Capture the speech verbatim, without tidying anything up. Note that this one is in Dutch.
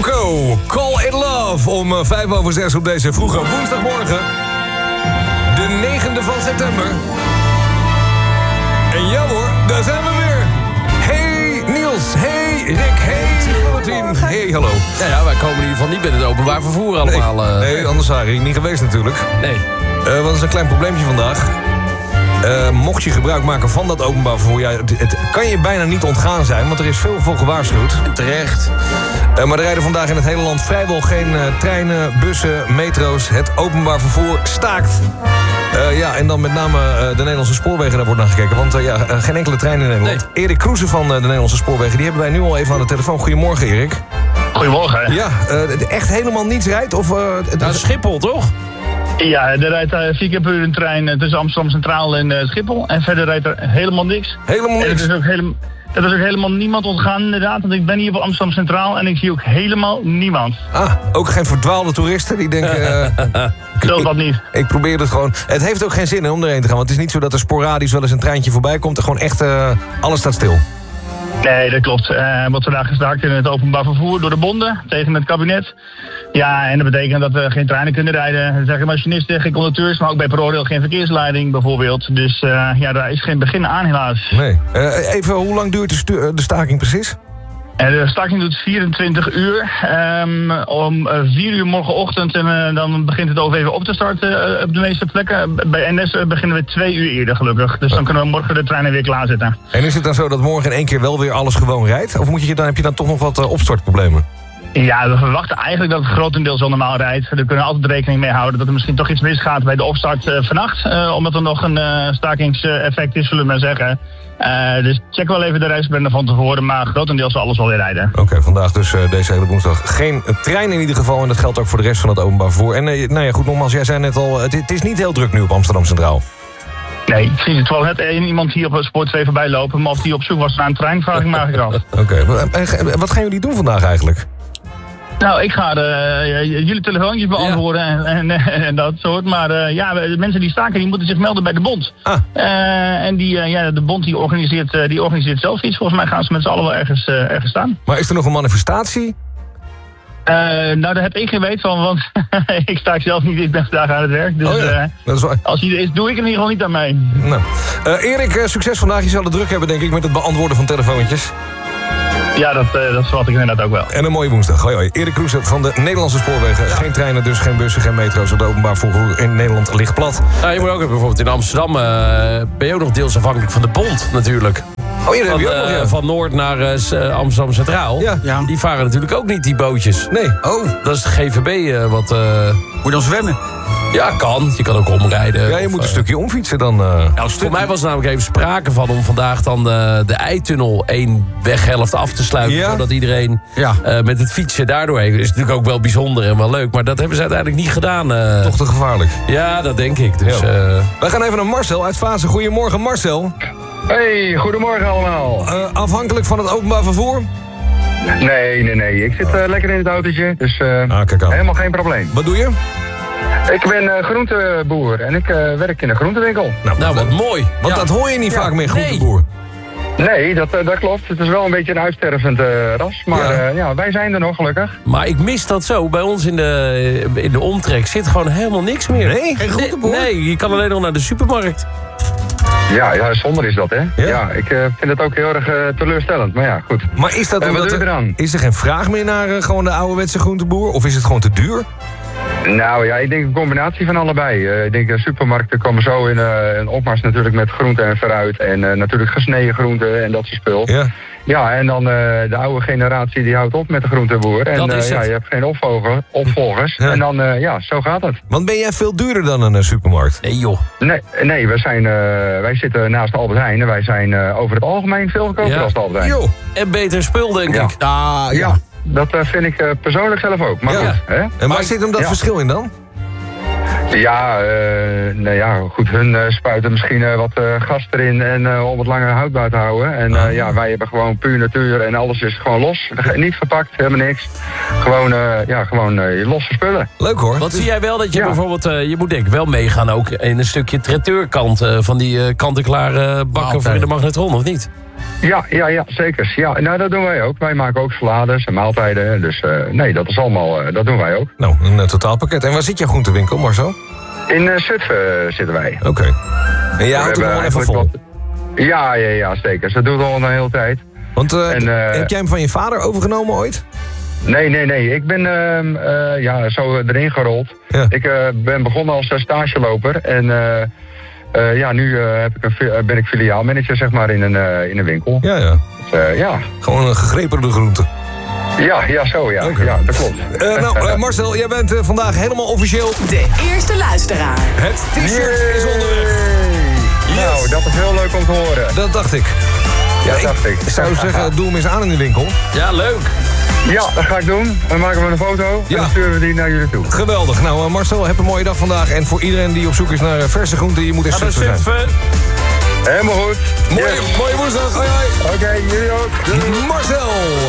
Wilco, Call It Love om uh, vijf over zes op deze vroege woensdagmorgen. De negende van september. En ja hoor, daar zijn we weer. Hey Niels, hey Rick, hey Florentien. Hey, hallo. Ja, ja, wij komen in ieder geval niet met het openbaar vervoer allemaal. Nee, uh... nee anders waren we niet geweest natuurlijk. Nee. Uh, want dat is een klein probleempje vandaag. Uh, mocht je gebruik maken van dat openbaar vervoer... Ja, het, het kan je bijna niet ontgaan zijn, want er is veel voor gewaarschuwd. En terecht. Uh, maar er rijden vandaag in het hele land vrijwel geen uh, treinen, bussen, metro's. Het openbaar vervoer staakt. Uh, ja, en dan met name uh, de Nederlandse spoorwegen, daar wordt naar gekeken. Want uh, ja, uh, geen enkele trein in Nederland. Nee. Erik Kroeze van uh, de Nederlandse spoorwegen, die hebben wij nu al even aan de telefoon. Goedemorgen, Erik. Goedemorgen. Ja, uh, echt helemaal niets rijdt? Of, uh, nou, Schiphol, toch? Ja, er rijdt uh, vier keer per uur een trein tussen Amsterdam Centraal en uh, Schiphol. En verder rijdt er helemaal niks. Helemaal niks? En dat is ook helemaal... Dat is ook helemaal niemand ontgaan, inderdaad. Want ik ben hier op Amsterdam Centraal en ik zie ook helemaal niemand. Ah, ook geen verdwaalde toeristen die denken... Uh, Zo dat niet. Ik, ik probeer het gewoon... Het heeft ook geen zin hè, om erheen te gaan. Want het is niet zo dat er sporadisch wel eens een treintje voorbij komt. Er gewoon echt... Uh, alles staat stil. Nee, dat klopt. Er uh, wordt vandaag gestaakt in het openbaar vervoer door de bonden tegen het kabinet. Ja, en dat betekent dat we geen treinen kunnen rijden. Er zijn geen machinisten, geen conducteurs, maar ook bij ProRail geen verkeersleiding bijvoorbeeld. Dus uh, ja, daar is geen begin aan helaas. Nee. Uh, even, hoe lang duurt de, stu- de staking precies? En de staking doet vierentwintig uur. Um, om vier uur morgenochtend en uh, dan begint het over even op te starten uh, op de meeste plekken. Bij N S uh, beginnen we twee uur eerder gelukkig. Dus dan kunnen we morgen de treinen weer klaarzetten. En is het dan zo dat morgen in één keer wel weer alles gewoon rijdt? Of moet je dan, heb je dan toch nog wat uh, opstartproblemen? Ja, we verwachten eigenlijk dat het grotendeels wel normaal rijdt. We kunnen altijd rekening mee houden dat er misschien toch iets misgaat bij de opstart uh, vannacht. Uh, omdat er nog een uh, stakingseffect is, zullen we maar zeggen. Uh, dus check wel even de reisbende van tevoren, maar grotendeels zal alles wel weer rijden. Oké, okay, vandaag dus uh, deze hele woensdag geen trein in ieder geval. En dat geldt ook voor de rest van het openbaar vervoer. En uh, nou ja, goed, nogmaals, jij zei net al, het, het is niet heel druk nu op Amsterdam Centraal. Nee, ik zie het wel net iemand hier op Sport twee voorbij lopen. Maar of die op zoek was naar een trein, vraag ik me eigenlijk af. Oké, okay. Wat gaan jullie doen vandaag eigenlijk? Nou, ik ga uh, jullie telefoontjes beantwoorden ja. en, en, en dat soort. Maar uh, ja, de mensen die staken, die moeten zich melden bij de bond. Ah. Uh, en die, uh, ja, de bond die organiseert, uh, die organiseert zelf iets. Volgens mij gaan ze met z'n allen wel ergens, uh, ergens staan. Maar is er nog een manifestatie? Uh, nou, daar heb ik geen weet van, want ik sta zelf niet, ik ben vandaag aan het werk. Dus oh ja, uh, dat is wel... als hij er is, doe ik in ieder geval niet aan mee. Nou. Uh, Erik, uh, succes vandaag. Je zal het druk hebben, denk ik, met het beantwoorden van telefoontjes. Ja, dat, uh, dat verwacht ik inderdaad ook wel. En een mooie woensdag. Hoi hoi. Erik Kroeze van de Nederlandse spoorwegen. Ja. Geen treinen dus, geen bussen, geen metro's. Het openbaar vervoer in Nederland ligt plat. Nou, je moet ook bijvoorbeeld in Amsterdam... Uh, ben je ook nog deels afhankelijk van de bond natuurlijk. Oh, ja, van, heb je ook nog, uh, ja. van Noord naar uh, Amsterdam Centraal. Ja. Ja. Die varen natuurlijk ook niet, die bootjes. Nee. Oh. Dat is de G V B uh, wat... Uh... Moet je dan zwemmen? Ja, kan. Je kan ook omrijden. Ja, je of, moet een uh... stukje omfietsen dan. Uh... Nou, voor mij was er namelijk even sprake van om vandaag dan uh, de Eitunnel één weghelft af te sluiten. Ja. Zodat iedereen ja. uh, met het fietsen daardoor heen. Dat is natuurlijk ook wel bijzonder en wel leuk. Maar dat hebben ze uiteindelijk niet gedaan. Uh... Toch te gevaarlijk. Ja, dat denk ik. Dus, ja. uh... Wij gaan even naar Marcel uit Vaassen. Goedemorgen, Marcel. Hey, goedemorgen allemaal. Uh, afhankelijk van het openbaar vervoer? Nee, nee, nee. Ik zit uh, lekker in het autootje, dus uh, ah, helemaal geen probleem. Wat doe je? Ik ben uh, groenteboer en ik uh, werk in een groentewinkel. Nou, nou wat mooi. Want ja. dat hoor je niet ja. vaak meer, groenteboer. Nee, nee dat, uh, dat klopt. Het is wel een beetje een uitstervend uh, ras. Maar ja. Uh, ja, wij zijn er nog gelukkig. Maar ik mis dat zo. Bij ons in de, in de omtrek zit gewoon helemaal niks meer. Nee, geen groenteboer? Nee, nee, je kan alleen nog naar de supermarkt. Ja, ja, zonde is dat, hè? Ja, ja ik uh, vind het ook heel erg uh, teleurstellend, maar ja, goed. Maar is dat uh, omdat er, er is er geen vraag meer naar uh, gewoon de ouderwetse groenteboer? Of is het gewoon te duur? Nou ja, ik denk een combinatie van allebei. Uh, ik denk uh, supermarkten komen zo in uh, een opmars natuurlijk met groente en fruit. En uh, natuurlijk gesneden groenten en dat soort spul. Ja. Ja, en dan uh, de oude generatie die houdt op met de groenteboer. En uh, ja, je hebt geen opvolger, opvolgers. Ja. En dan, uh, ja, zo gaat het. Want ben jij veel duurder dan een uh, supermarkt? Nee joh. Nee, nee wij, zijn, uh, wij zitten naast de Albert Heijn en wij zijn uh, over het algemeen veel goedkoper ja. dan de Albert Heijn. Joh. En beter spul, denk ja. ik. Ah, ja. ja. Dat uh, vind ik uh, persoonlijk zelf ook. Maar ja. goed, hè? En waar maar, zit hem dat ja. verschil in dan? Ja, uh, nou ja, goed, hun uh, spuiten misschien uh, wat uh, gas erin en uh, om het langer houdbaar te houden. En uh, ja, wij hebben gewoon puur natuur en alles is gewoon los. Niet verpakt, helemaal niks. Gewoon, uh, ja, gewoon uh, losse spullen. Leuk hoor. Wat zie jij wel dat je ja. bijvoorbeeld, uh, je moet denk ik wel meegaan ook in een stukje traiteurkant uh, van die uh, kant-en-klare bakken nou, voor in de magnetron, of niet? Ja, ja, ja, zeker. Ja, nou, dat doen wij ook. Wij maken ook salades en maaltijden. Dus uh, nee, dat is allemaal, uh, dat doen wij ook. Nou, een uh, totaalpakket. En waar zit je groentewinkel, Marcel? In uh, Zutphen uh, zitten wij. Oké. Okay. En jij houdt hem gewoon even vol? Wat... Ja, ja, ja, zeker. Ze doet al een hele tijd. Want uh, en, uh, heb jij hem van je vader overgenomen ooit? Nee, nee, nee. Ik ben uh, uh, ja, zo erin gerold. Ja. Ik uh, ben begonnen als uh, stageloper. En uh, uh, ja, nu uh, heb ik een, uh, ben ik filiaalmanager zeg maar, in een, uh, in een winkel. Ja, ja. Dus, uh, ja. Gewoon een gegrepen groente. Ja, ja, zo ja. Okay. Ja, dat klopt. Uh, nou, uh, Marcel, jij bent uh, vandaag helemaal officieel... De eerste luisteraar. Het t-shirt Yay. is onderweg. Yes. Nou, dat is heel leuk om te horen. Dat dacht ik. Ja, dat ik, dacht ik. ik zou zeggen, doe hem eens aan in de winkel. Ja, leuk. Ja, dat ga ik doen. Dan maken we een foto ja. en dan sturen we die naar jullie toe. Geweldig. Nou, uh, Marcel, heb een mooie dag vandaag. En voor iedereen die op zoek is naar verse groenten, je moet eens Zutphen zijn. Helemaal goed. Mooie, yes. mooie woensdag. Hoi, hoi. Oké, okay, jullie ook. Marcel.